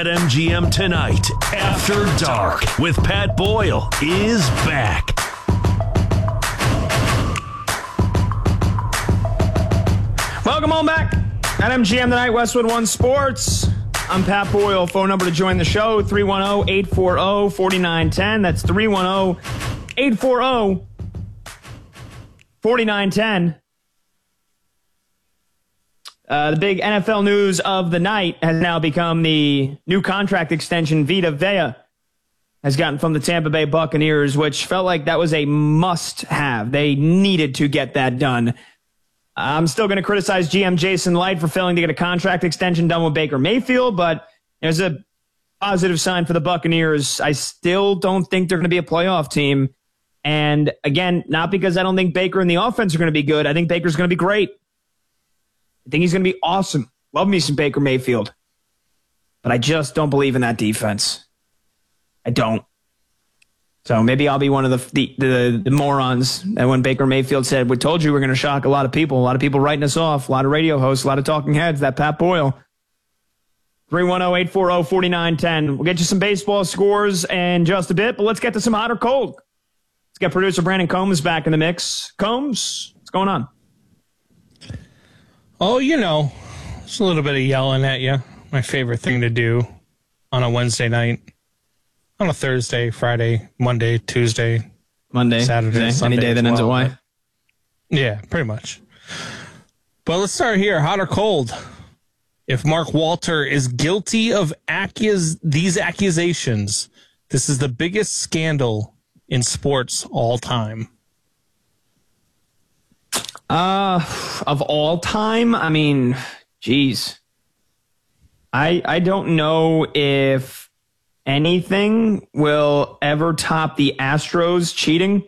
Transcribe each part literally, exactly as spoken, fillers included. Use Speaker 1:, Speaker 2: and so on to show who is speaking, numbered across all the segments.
Speaker 1: BetMGM Tonight After Dark with Pat Boyle is back.
Speaker 2: Welcome on back. BetMGM Tonight, Westwood One Sports. I'm Pat Boyle. Phone number to join the show, three one zero, eight four zero, four nine one zero. That's three one zero, eight four zero, four nine one zero. Uh, the big N F L news of the night has now become the new contract extension Vita Vea has gotten from the Tampa Bay Buccaneers, which felt like that was a must-have. They needed to get that done. I'm still going to criticize G M Jason Light for failing to get a contract extension done with Baker Mayfield, but there's a positive sign for the Buccaneers. I still don't think they're going to be a playoff team. And again, not because I don't think Baker and the offense are going to be good. I think Baker's going to be great. I think he's going to be awesome. Love me some Baker Mayfield. But I just don't believe in that defense. I don't. So maybe I'll be one of the the, the, the morons that when Baker Mayfield said, we told you we're going to shock a lot of people, a lot of people writing us off, a lot of radio hosts, a lot of talking heads, that Pat Boyle. three one zero, eight four zero, four nine one zero. We'll get you some baseball scores in just a bit, but let's get to some hot or cold. Let's get producer Brandon Combs back in the mix. Combs, what's going on?
Speaker 3: Oh, you know, it's a little bit of yelling at you. My favorite thing to do on a Wednesday night, on a Thursday, Friday, Monday, Tuesday,
Speaker 2: Monday,
Speaker 3: Saturday,
Speaker 2: Tuesday,
Speaker 3: Sunday.
Speaker 2: Any day that
Speaker 3: well.
Speaker 2: ends at Y.
Speaker 3: Yeah, pretty much. But let's start here. Hot or cold? If Mark Walter is guilty of accus- these accusations, this is the biggest scandal in sports all time.
Speaker 2: Uh, of all time, I mean, geez. I I don't know if anything will ever top the Astros cheating.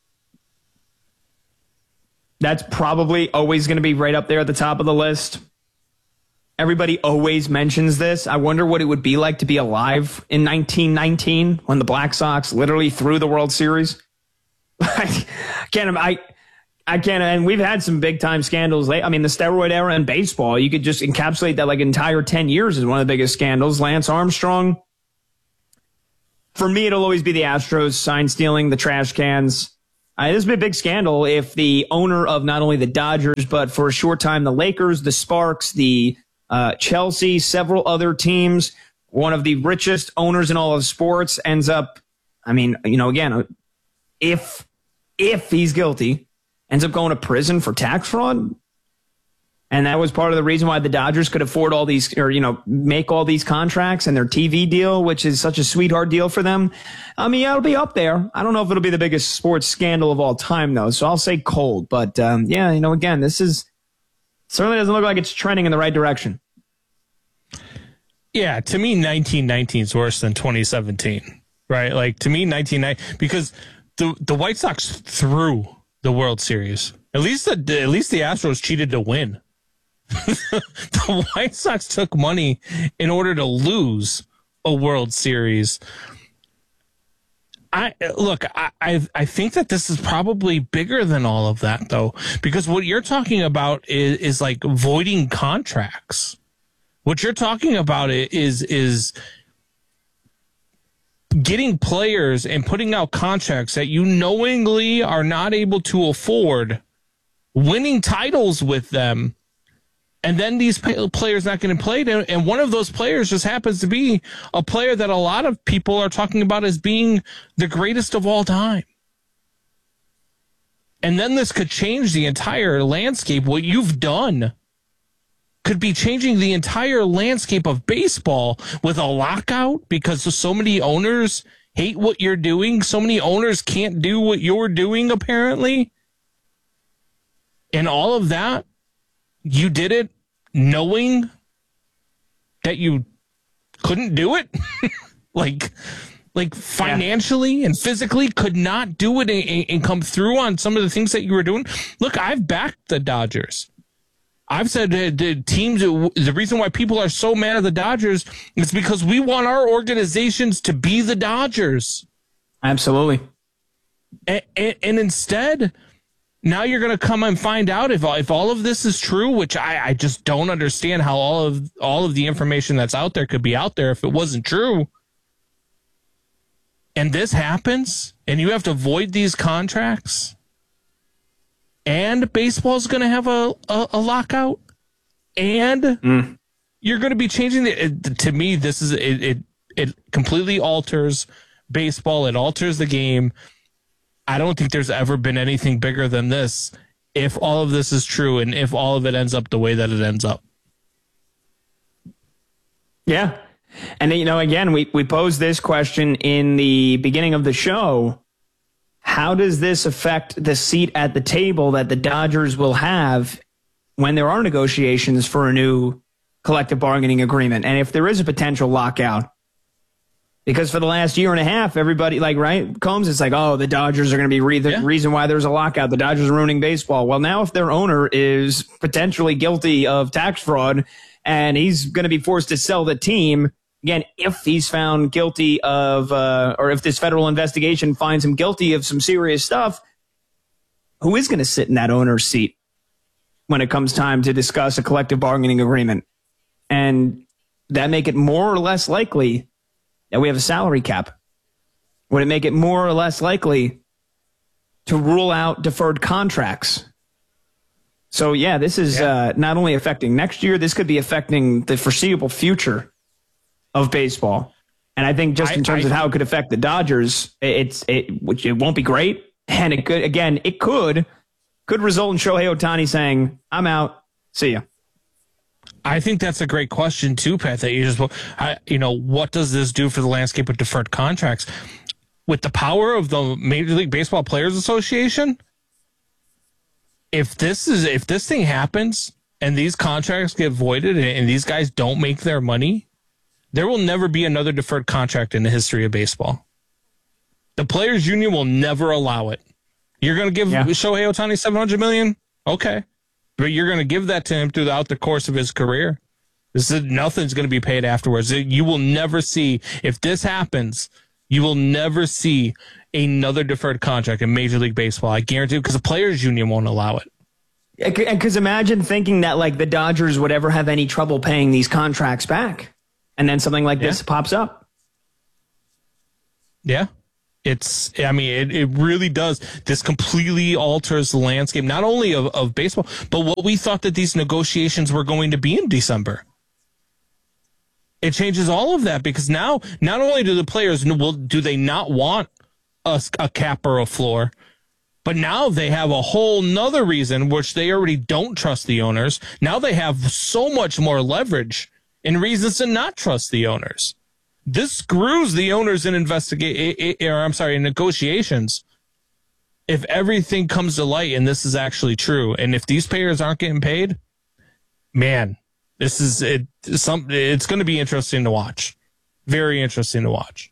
Speaker 2: That's probably always going to be right up there at the top of the list. Everybody always mentions this. I wonder what it would be like to be alive in nineteen nineteen when the Black Sox literally threw the World Series. I can't I I can't, and we've had some big time scandals. I mean, the steroid era in baseball, you could just encapsulate that like entire ten years as one of the biggest scandals. Lance Armstrong. For me, it'll always be the Astros sign stealing, the trash cans. Uh, this would be a big scandal if the owner of not only the Dodgers, but for a short time, the Lakers, the Sparks, the uh, Chelsea, several other teams, one of the richest owners in all of sports ends up, I mean, you know, again, if, if he's guilty, ends up going to prison for tax fraud. And that was part of the reason why the Dodgers could afford all these, or, you know, make all these contracts and their T V deal, which is such a sweetheart deal for them. I mean, yeah, it'll be up there. I don't know if it'll be the biggest sports scandal of all time, though. So I'll say cold. But, um, yeah, you know, again, this is certainly doesn't look like it's trending in the right direction.
Speaker 3: Yeah, to me, nineteen nineteen is worse than twenty seventeen, right? Like, to me, nineteen nineteen, because the the White Sox threw the World Series. At least the at least the Astros cheated to win. The White Sox took money in order to lose a World Series. I look, I, I I think that this is probably bigger than all of that, though, because what you're talking about is, is like voiding contracts. What you're talking about is is getting players and putting out contracts that you knowingly are not able to afford, winning titles with them. And then these players not getting played, and one of those players just happens to be a player that a lot of people are talking about as being the greatest of all time. And then this could change the entire landscape. What you've done could be changing the entire landscape of baseball with a lockout because so many owners hate what you're doing. So many owners can't do what you're doing, apparently. And all of that, you did it knowing that you couldn't do it, like, like financially yeah. and physically could not do it and, and come through on some of the things that you were doing. Look, I've backed the Dodgers. I've said uh, the teams, the reason why people are so mad at the Dodgers is because we want our organizations to be the Dodgers.
Speaker 2: Absolutely.
Speaker 3: And, and, and instead, Now you're going to come and find out if if all of this is true, which I, I just don't understand how all of all of the information that's out there could be out there if it wasn't true. And this happens, and you have to void these contracts, and baseball's going to have a, a, a lockout, and mm. you're going to be changing the. It, to me, this is it, it. It completely alters baseball. It alters the game. I don't think there's ever been anything bigger than this if all of this is true and if all of it ends up the way that it ends up.
Speaker 2: Yeah. And, you know, again, we, we posed this question in the beginning of the show. How does this affect the seat at the table that the Dodgers will have when there are negotiations for a new collective bargaining agreement? And if there is a potential lockout? Because for the last year and a half, everybody, like, right, Combs, it's like, oh, the Dodgers are going to be re- the yeah. reason why there's a lockout. The Dodgers are ruining baseball. Well, now if their owner is potentially guilty of tax fraud and he's going to be forced to sell the team, again, if he's found guilty of, uh, or if this federal investigation finds him guilty of some serious stuff, who is going to sit in that owner's seat when it comes time to discuss a collective bargaining agreement? And that make it more or less likely that we have a salary cap? Would it make it more or less likely to rule out deferred contracts? So, yeah, this is yeah. uh, not only affecting next year, this could be affecting the foreseeable future of baseball. And I think just in I, terms I, of how it could affect the Dodgers, it's it, which it won't be great. And it could, again, it could, could result in Shohei Ohtani saying, I'm out, see ya.
Speaker 3: I think that's a great question too, Pat, that you just, I, you know, what does this do for the landscape of deferred contracts? With the power of the Major League Baseball Players Association, if this is, if this thing happens and these contracts get voided and, and these guys don't make their money, there will never be another deferred contract in the history of baseball. The Players Union will never allow it. You're going to give yeah. Shohei Ohtani seven hundred million dollars? Okay. But you're going to give that to him throughout the course of his career. This is nothing's going to be paid afterwards. You will never see, if this happens, you will never see another deferred contract in Major League Baseball. I guarantee you, because the Players Union won't allow it.
Speaker 2: Because imagine thinking that like the Dodgers would ever have any trouble paying these contracts back, and then something like yeah. this pops up.
Speaker 3: Yeah. It's, I mean, it, it really does. This completely alters the landscape, not only of, of baseball, but what we thought that these negotiations were going to be in December. It changes all of that because now, not only do the players, well, do they not want a, a cap or a floor, but now they have a whole nother reason, which they already don't trust the owners. Now they have so much more leverage and reasons to not trust the owners. This screws the owners in investigate, or I'm sorry, in negotiations. If everything comes to light and this is actually true, and if these players aren't getting paid, man, this is it. Some it's going to be interesting to watch. Very interesting to watch.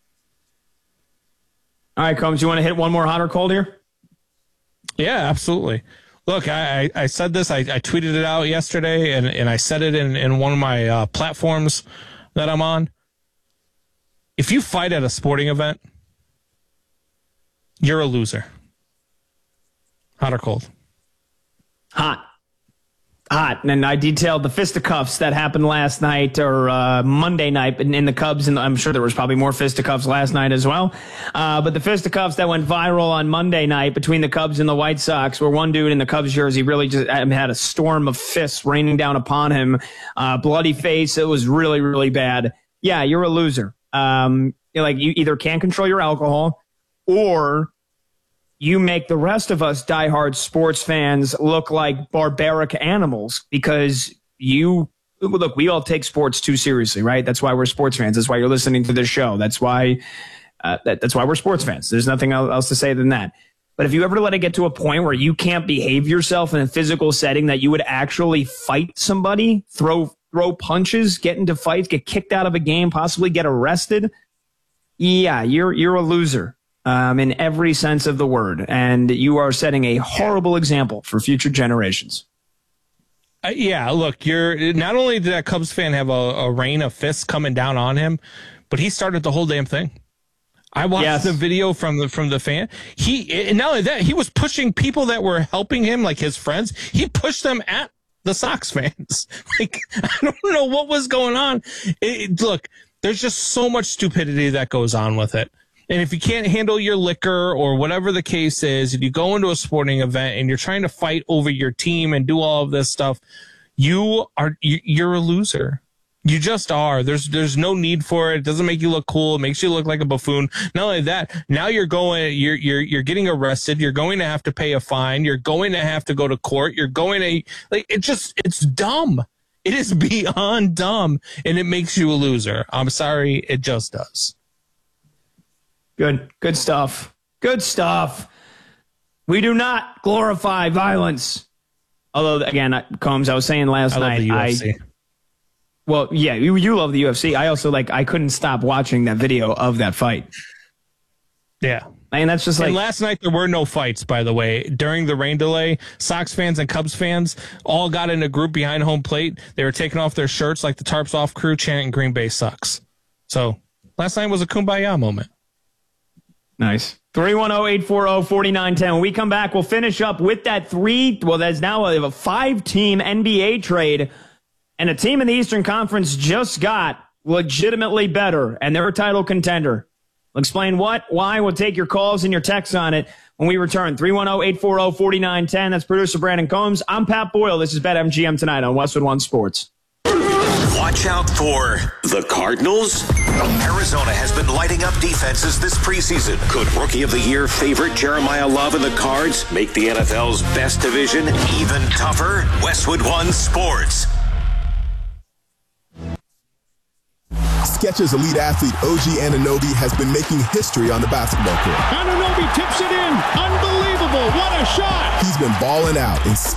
Speaker 2: All right, Combs, you want to hit one more hot or cold here?
Speaker 3: Yeah, absolutely. Look, I, I said this. I, I tweeted it out yesterday, and, and I said it in, in one of my uh, platforms that I'm on. If you fight at a sporting event, you're a loser. Hot or cold?
Speaker 2: Hot. Hot. And I detailed the fisticuffs that happened last night or uh, Monday night in, in the Cubs. And I'm sure there was probably more fisticuffs last night as well. Uh, but the fisticuffs that went viral on Monday night between the Cubs and the White Sox, where one dude in the Cubs jersey really just had a storm of fists raining down upon him. Uh, bloody face. It was really, really bad. Yeah, you're a loser. Um, like you either can't control your alcohol or you make the rest of us diehard sports fans look like barbaric animals because you look, we all take sports too seriously, right? That's why we're sports fans. That's why you're listening to this show. That's why, uh, that, that's why we're sports fans. There's nothing else to say than that. But if you ever let it get to a point where you can't behave yourself in a physical setting that you would actually fight somebody, throw throw punches, get into fights, get kicked out of a game, possibly get arrested, yeah, you're you're a loser um, in every sense of the word. And you are setting a horrible example for future generations.
Speaker 3: Uh, yeah, look, you're not only did that Cubs fan have a, a rain of fists coming down on him, but he started the whole damn thing. I watched
Speaker 2: Yes.
Speaker 3: the video from the from the fan. He and not only that, he was pushing people that were helping him, like his friends. He pushed them at the Sox fans. Like, I don't know what was going on. It, it, look, there's just so much stupidity that goes on with it. And if you can't handle your liquor or whatever the case is, and you go into a sporting event and you're trying to fight over your team and do all of this stuff, you are you, you're a loser. You just are. There's there's no need for it. It doesn't make you look cool. It makes you look like a buffoon. Not only that, now you're going, you're you're you're getting arrested. You're going to have to pay a fine. You're going to have to go to court. You're going to like it. Just it's dumb. It is beyond dumb, and it makes you a loser. I'm sorry, it just does.
Speaker 2: Good, good stuff. Good stuff. We do not glorify violence. Although, again, Combs, I was saying last
Speaker 3: I love
Speaker 2: night,
Speaker 3: the U F C.
Speaker 2: I. Well, yeah, you, you love the U F C. I also like. I couldn't stop watching that video of that fight.
Speaker 3: Yeah.
Speaker 2: And that's just like.
Speaker 3: And last night there were no fights, by the way. During the rain delay, Sox fans and Cubs fans all got in a group behind home plate. They were taking off their shirts like the Tarps Off crew, chanting Green Bay sucks. So last night was a kumbaya moment.
Speaker 2: Nice. three one zero, eight four zero, four nine one zero. When we come back, we'll finish up with that three. Well, there's now a, a five-team N B A trade. And a team in the Eastern Conference just got legitimately better, and they're a title contender. We'll explain what, why. We'll take your calls and your texts on it when we return. three one zero, eight four zero, four nine one zero. That's producer Brandon Combs. I'm Pat Boyle. This is BetMGM tonight on Westwood One Sports.
Speaker 1: Watch out for the Cardinals.
Speaker 4: Arizona has been lighting up defenses this preseason. Could Rookie of the Year favorite Jeremiah Love and the Cards make the N F L's best division even tougher? Westwood One Sports.
Speaker 5: Skechers elite athlete O G Anunoby has been making history on the basketball court.
Speaker 6: Anunoby tips it in. Unbelievable. What a shot.
Speaker 5: He's been balling out in